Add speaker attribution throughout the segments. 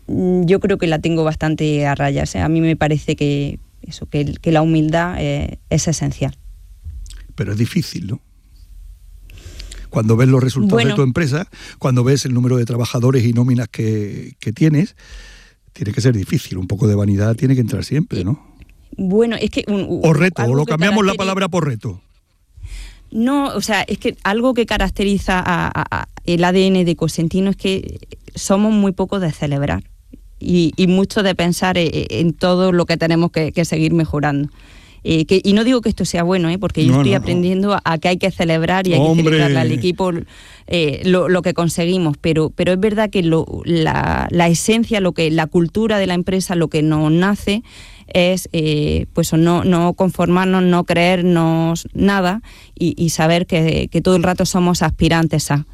Speaker 1: yo creo que la tengo bastante a raya. O sea, a mí me parece que la humildad es esencial.
Speaker 2: Pero es difícil, ¿no? Cuando ves los resultados de tu empresa, cuando ves el número de trabajadores y nóminas que tienes, tiene que ser difícil. Un poco de vanidad tiene que entrar siempre, ¿no?
Speaker 1: Bueno, es que...
Speaker 2: o reto, o lo cambiamos la palabra por reto.
Speaker 1: No, o sea, es que algo que caracteriza a el ADN de Cosentino es que somos muy poco de celebrar y mucho de pensar en todo lo que tenemos que seguir mejorando. Y no digo que esto sea bueno, porque yo estoy aprendiendo a que hay que celebrar y hay que celebrarle al equipo lo que conseguimos, pero es verdad que la esencia, la cultura de la empresa, lo que nos nace es pues no conformarnos, no creernos nada y saber que todo el rato somos aspirantes a...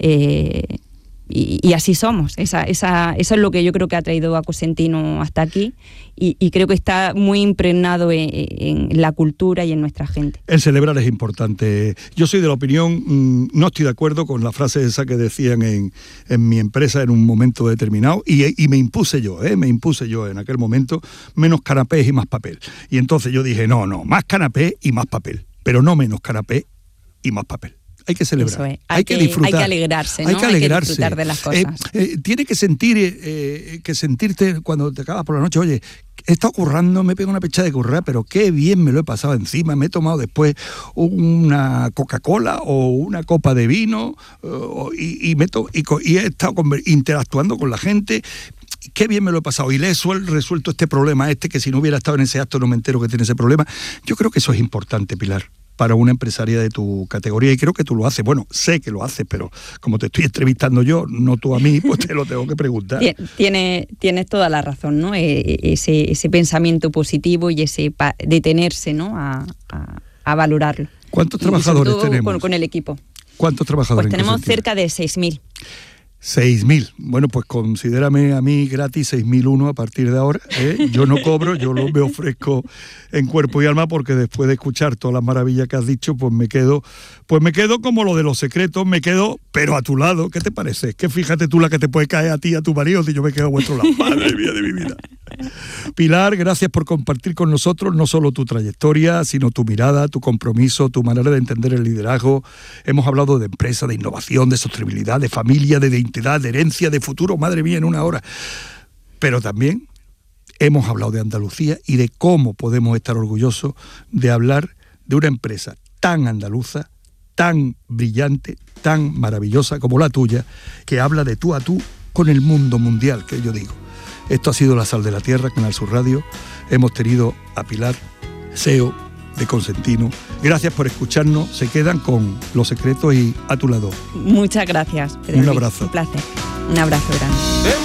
Speaker 1: Y así somos. Eso es lo que yo creo que ha traído a Cosentino hasta aquí y creo que está muy impregnado en la cultura y en nuestra gente.
Speaker 2: El celebrar es importante. Yo soy de la opinión, no estoy de acuerdo con la frase esa que decían en mi empresa en un momento determinado y me impuse yo en aquel momento menos canapés y más papel. Y entonces yo dije, no, más canapé y más papel, pero no menos canapé y más papel. Hay que celebrar, hay que disfrutar.
Speaker 1: Hay que alegrarse, ¿no?
Speaker 2: Hay que
Speaker 1: disfrutar de las cosas.
Speaker 2: Tiene que sentirte cuando te acabas por la noche, oye, he estado currando, me pego una pecha de currar, pero qué bien me lo he pasado encima, me he tomado después una Coca-Cola o una copa de vino y he estado interactuando con la gente. Qué bien me lo he pasado y le he resuelto este problema que si no hubiera estado en ese acto no me entero que tiene ese problema. Yo creo que eso es importante, Pilar, para una empresaria de tu categoría, y creo que tú lo haces. Bueno, sé que lo haces, pero como te estoy entrevistando yo, no tú a mí, pues te lo tengo que preguntar.
Speaker 1: Tienes toda la razón, ¿no? Ese pensamiento positivo y ese detenerse, ¿no? A valorarlo.
Speaker 2: ¿Cuántos trabajadores tenemos?
Speaker 1: Con el equipo.
Speaker 2: ¿Cuántos trabajadores?
Speaker 1: Pues tenemos cerca de 6.000.
Speaker 2: 6.000. Bueno, pues considérame a mí gratis 6.001 a partir de ahora. Yo no cobro, yo me ofrezco en cuerpo y alma, porque después de escuchar todas las maravillas que has dicho, pues me quedo como lo de los secretos, pero a tu lado. ¿Qué te parece? Es que fíjate tú la que te puede caer a ti y a tu marido si yo me quedo a vuestro lado. Madre mía de mi vida. Pilar, gracias por compartir con nosotros no solo tu trayectoria, sino tu mirada, tu compromiso, tu manera de entender el liderazgo. Hemos hablado de empresa, de innovación, de sostenibilidad, de familia, de identidad, de herencia, de futuro, madre mía, en una hora. Pero también hemos hablado de Andalucía y de cómo podemos estar orgullosos de hablar de una empresa tan andaluza, tan brillante, tan maravillosa como la tuya, que habla de tú a tú con el mundo mundial, que yo digo. Esto ha sido La Sal de la Tierra, Canal Sur Radio. Hemos tenido a Pilar, CEO de Cosentino. Gracias por escucharnos. Se quedan con Los Secretos y A tu lado.
Speaker 1: Muchas gracias.
Speaker 2: Un abrazo.
Speaker 1: Un placer. Un abrazo grande.